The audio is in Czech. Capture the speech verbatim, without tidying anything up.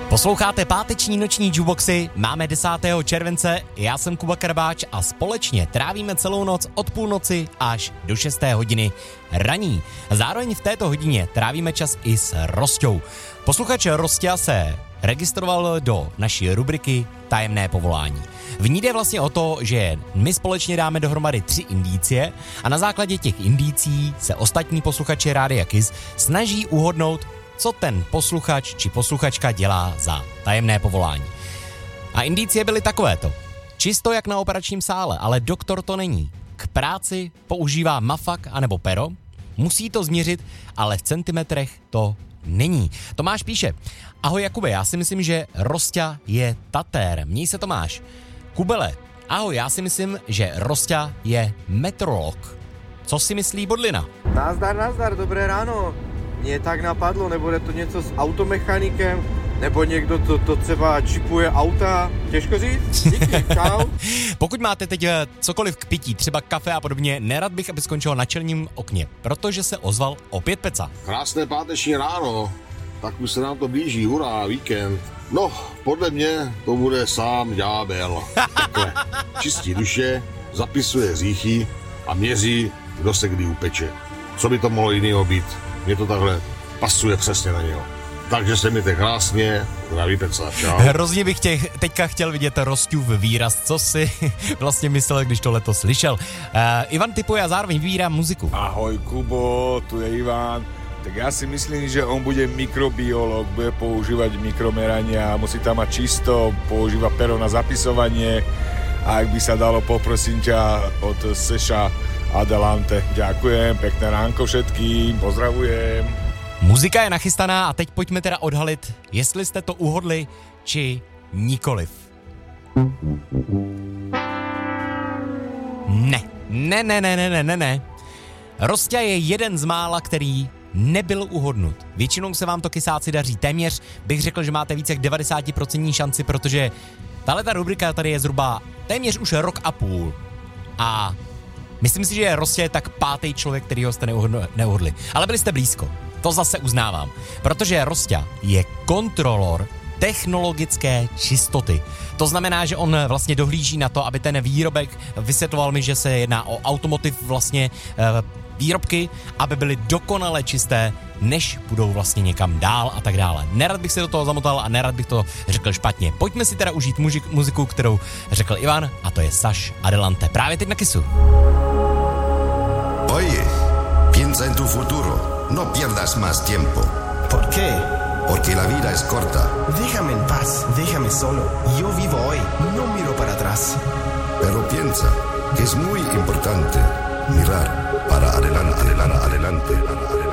Posloucháte páteční noční jukeboxy, máme desátého července, já jsem Kuba Karbáč a společně trávíme celou noc od půlnoci až do šesté hodiny raní. Zároveň v této hodině trávíme čas i s Rostou. Posluchač Rostia se registroval do naší rubriky Tajemné povolání. V ní jde vlastně o to, že my společně dáme dohromady tři indicie a na základě těch indicí se ostatní posluchači Rádia Kiss snaží uhodnout, co ten posluchač či posluchačka dělá za tajemné povolání. A indicie byly takovéto. Čisto jak na operačním sále, ale doktor to není. K práci používá mafak anebo pero, musí to změřit, ale v centimetrech to není. Tomáš píše: ahoj Jakube, já si myslím, že Rostia je tatér. Měj se Tomáš. Kubele: ahoj, já si myslím, že Rostia je metrolog. Co si myslí Bodlina? Nazdar, nazdar, dobré ráno. Mě tak napadlo, nebude to něco s automechanikem, nebo někdo to, to třeba čipuje auta, těžko říct. Díky, čau. Pokud máte teď cokoliv k pití, třeba kafe a podobně, nerad bych, aby skončilo na čelním okně, protože se ozval opět Peca. Krásné páteční ráno, tak už se nám to blíží, hurá, víkend. No, podle mě to bude sám ďábel. Takhle, čistí duše, zapisuje hříchy a měří, kdo se kdy upeče. Co by to mohlo jinýho být? Mně to takhle pasuje přesně na něho. Takže se mějte krásně, zdraví Peca, čau. Hrozně bych tě teďka chtěl vidět Rostiův výraz, co si vlastně myslel, když to letos slyšel. Uh, Ivan tipuje a zároveň vybírá muziku. Ahoj Kubo, tu je Ivan. Tak ja si myslím, že on bude mikrobiolog, bude používať mikromerania, musí tam mať čisto, používa pero na zapisovanie a ak by sa dalo, poprosím ťa od Seša Adelante. Ďakujem, pekné ránko všetkým, pozdravujem. Muzika je nachystaná a teď pojďme teda odhalit, jestli jste to uhodli, či nikoliv. Ne, ne, ne, ne, ne, ne, ne. Rostia je jeden z mála, který nebyl uhodnut. Většinou se vám to kysáci daří, téměř bych řekl, že máte více jak devadesát procent šanci, protože tahleta rubrika tady je zhruba téměř už rok a půl. A myslím si, že Rostia je tak pátý člověk, kterýho jste neuhodli. Ale byli jste blízko. To zase uznávám. Protože Rostia je kontrolor technologické čistoty. To znamená, že on vlastně dohlíží na to, aby ten výrobek, vysvětloval mi, že se jedná o automotiv vlastně e, výrobky, aby byly dokonale čisté, než budou vlastně někam dál a tak dále. Nerad bych se do toho zamotal a nerad bych to řekl špatně. Pojďme si teda užít mužik, muziku, kterou řekl Ivan, a to je Saš Adelante. Právě teď na Kissu. Oye, piensa en tu futuro. No pierdas más tiempo. ¿Por qué? Porque la vida es corta. Déjame en paz, déjame solo. Yo vivo hoy, no miro para atrás. Pero piensa que es muy importante mirar para adelante, adelante, adelante.